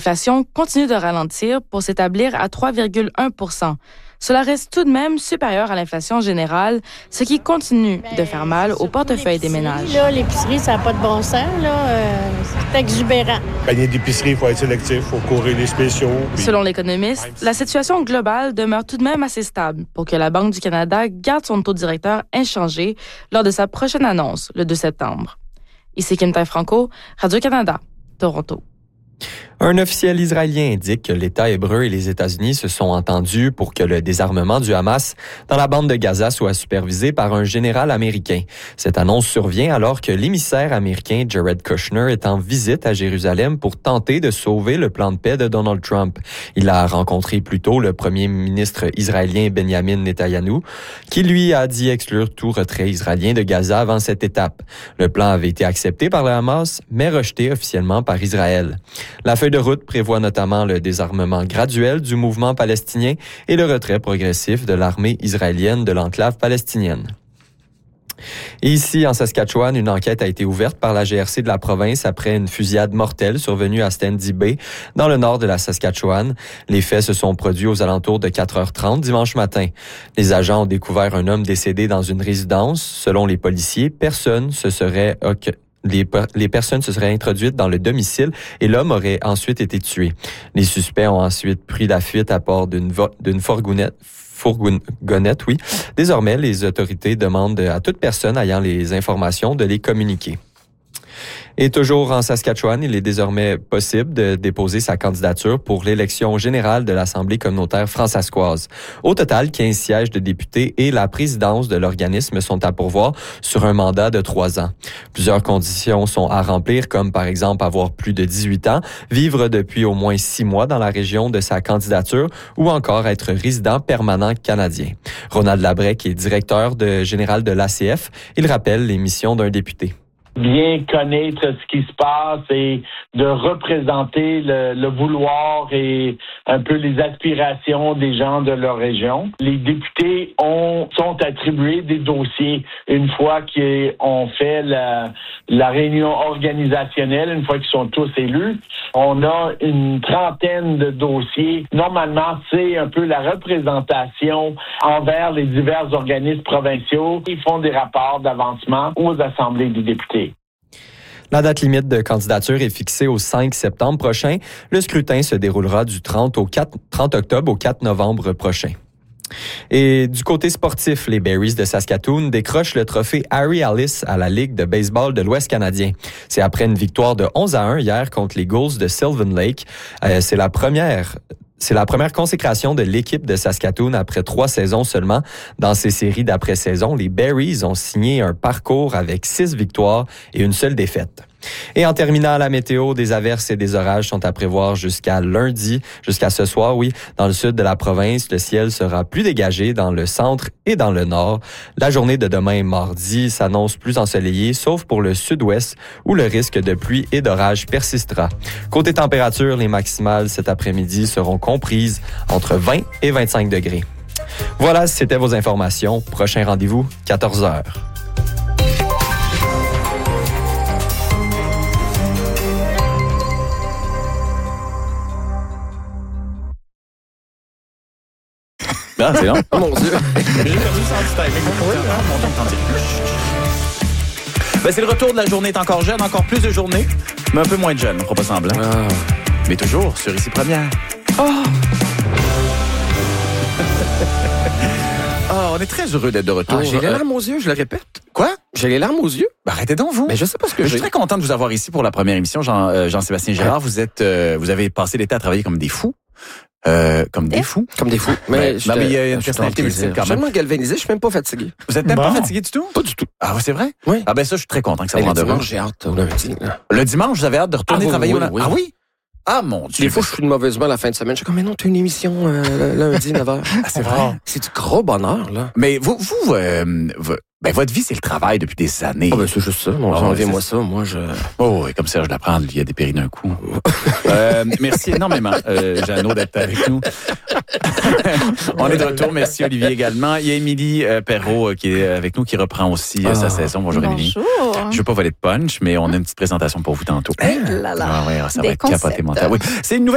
L'inflation continue de ralentir pour s'établir à 3,1 %. Cela reste tout de même supérieur à l'inflation générale, ce qui continue de faire mal au portefeuille des ménages. Là, l'épicerie, ça n'a pas de bon sens. C'est exubérant. Panier d'épicerie, il faut être sélectif, il faut courir les spéciaux. Selon l'économiste, la situation globale demeure tout de même assez stable pour que la Banque du Canada garde son taux directeur inchangé lors de sa prochaine annonce, le 2 septembre. Ici Kim Tai-Franco, Radio-Canada, Toronto. Un officiel israélien indique que l'État hébreu et les États-Unis se sont entendus pour que le désarmement du Hamas dans la bande de Gaza soit supervisé par un général américain. Cette annonce survient alors que l'émissaire américain Jared Kushner est en visite à Jérusalem pour tenter de sauver le plan de paix de Donald Trump. Il a rencontré plus tôt le premier ministre israélien Benjamin Netanyahou, qui lui a dit exclure tout retrait israélien de Gaza avant cette étape. Le plan avait été accepté par le Hamas, mais rejeté officiellement par Israël. La feuille de route prévoit notamment le désarmement graduel du mouvement palestinien et le retrait progressif de l'armée israélienne de l'enclave palestinienne. Et ici, en Saskatchewan, une enquête a été ouverte par la GRC de la province après une fusillade mortelle survenue à Stanley Bay, dans le nord de la Saskatchewan. Les faits se sont produits aux alentours de 4h30 dimanche matin. Les agents ont découvert un homme décédé dans une résidence. Selon les policiers, les personnes se seraient introduites dans le domicile et l'homme aurait ensuite été tué. Les suspects ont ensuite pris la fuite à bord d'une fourgonnette. Désormais, les autorités demandent à toute personne ayant les informations de les communiquer. Et toujours en Saskatchewan, il est désormais possible de déposer sa candidature pour l'élection générale de l'Assemblée communautaire fransaskoise. Au total, 15 sièges de députés et la présidence de l'organisme sont à pourvoir sur un mandat de 3 ans. Plusieurs conditions sont à remplir, comme par exemple avoir plus de 18 ans, vivre depuis au moins 6 mois dans la région de sa candidature ou encore être résident permanent canadien. Ronald Labrec est directeur général de l'ACF. Il rappelle les missions d'un député. Bien connaître ce qui se passe et de représenter le vouloir et un peu les aspirations des gens de leur région. Les députés sont attribués des dossiers une fois qu'ils ont fait la réunion organisationnelle, une fois qu'ils sont tous élus. On a une trentaine de dossiers. Normalement, c'est un peu la représentation envers les divers organismes provinciaux. Ils font des rapports d'avancement aux assemblées des députés. La date limite de candidature est fixée au 5 septembre prochain. Le scrutin se déroulera du 30 octobre au 4 novembre prochain. Et du côté sportif, les Berries de Saskatoon décrochent le trophée Harry Ellis à la Ligue de baseball de l'Ouest canadien. C'est après une victoire de 11-1 hier contre les Gulls de Sylvan Lake. C'est la première consécration de l'équipe de Saskatoon après 3 saisons seulement. Dans ces séries d'après-saison, les Berries ont signé un parcours avec 6 victoires et une seule défaite. Et en terminant, la météo, des averses et des orages sont à prévoir jusqu'à ce soir, dans le sud de la province. Le ciel sera plus dégagé dans le centre et dans le nord. La journée de demain, mardi, s'annonce plus ensoleillée, sauf pour le sud-ouest, où le risque de pluie et d'orage persistera. Côté température, les maximales cet après-midi seront comprises entre 20 et 25 degrés. Voilà, c'était vos informations. Prochain rendez-vous, 14h. Ah, c'est long. Oh mon Dieu. J'ai perdu le sens du timing. Ben, c'est le retour de la journée est encore jeune, encore plus de journées, mais un peu moins de jeune, on fera pas semblant. Ah. Mais toujours sur Ici Première. Oh. On est très heureux d'être de retour. J'ai les larmes aux yeux, je le répète. Quoi? J'ai les larmes aux yeux. Ben, arrêtez donc, vous. Mais je sais pas ce que Je j'ai. suis très content de vous avoir ici pour la première émission, Jean-Sébastien Girard. Vous avez passé l'été à travailler comme des fous. Comme des fous. Comme des fous. Mais il y a une personnalité multiple quand même. Je suis tellement galvanisé, je suis même pas fatigué. Vous êtes même pas fatigué du tout? Pas du tout. Ah, c'est vrai? Oui. Ah, ben ça, je suis très content que ça vous Le rende heureux. dimanche, j'ai hâte au lundi. Là. Le dimanche, vous avez hâte de retourner travailler au lundi? Oui. Ah oui? Ah, mon Dieu. Des fois, je suis de mauvaise humeur la fin de semaine. Je suis comme, mais non, t'as une émission lundi, 9h. Ah, c'est vrai? C'est du gros bonheur, là. Mais votre vie, c'est le travail depuis des années. Ah, ben, c'est juste ça. Enlevez-moi ça. Moi, je... Oh, et comme ça, je l'apprends, il y a des péris d'un coup. Merci énormément, Jeannot, d'être avec nous. On est de retour. Merci, Olivier, également. Il y a Émilie Perrault qui est avec nous, qui reprend aussi sa saison. Bonjour, Émilie. Bonjour. Je ne veux pas voler de punch, mais on a une petite présentation pour vous tantôt. Là là. Ah, ouais, ça va Des être capoté mental. Oui. C'est une nouvelle